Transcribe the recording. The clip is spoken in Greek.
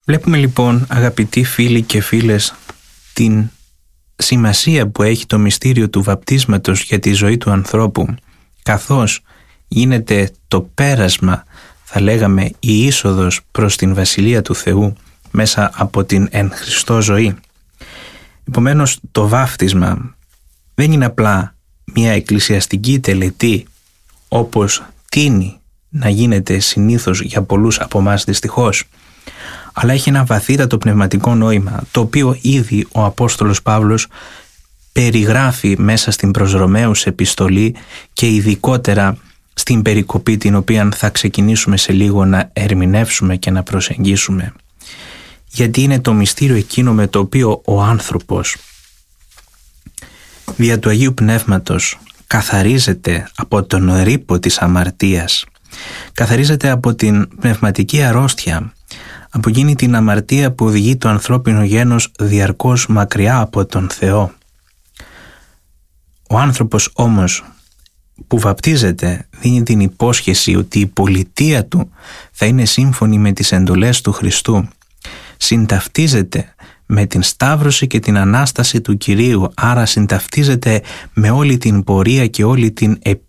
Βλέπουμε λοιπόν, αγαπητοί φίλοι και φίλες, την σημασία που έχει το μυστήριο του βαπτίσματος για τη ζωή του ανθρώπου, καθώς γίνεται το πέρασμα, θα λέγαμε η είσοδος προς την Βασιλεία του Θεού μέσα από την εν Χριστώ ζωή. Επομένως, το βάφτισμα δεν είναι απλά μια εκκλησιαστική τελετή όπως τείνει να γίνεται συνήθως για πολλούς από εμάς δυστυχώς, αλλά έχει ένα βαθύτατο πνευματικό νόημα, το οποίο ήδη ο Απόστολος Παύλος περιγράφει μέσα στην προς Ρωμαίους επιστολή και ειδικότερα στην περικοπή την οποία θα ξεκινήσουμε σε λίγο να ερμηνεύσουμε και να προσεγγίσουμε. Γιατί είναι το μυστήριο εκείνο με το οποίο ο άνθρωπος δια του Αγίου Πνεύματος καθαρίζεται από τον ρύπο της αμαρτίας, καθαρίζεται από την πνευματική αρρώστια, από εκείνη την αμαρτία που οδηγεί το ανθρώπινο γένος διαρκώς μακριά από τον Θεό. Ο άνθρωπος όμως που βαπτίζεται δίνει την υπόσχεση ότι η πολιτεία του θα είναι σύμφωνη με τις εντολές του Χριστού. Συνταυτίζεται με την Σταύρωση και την Ανάσταση του Κυρίου, άρα συνταυτίζεται με όλη την πορεία και όλη την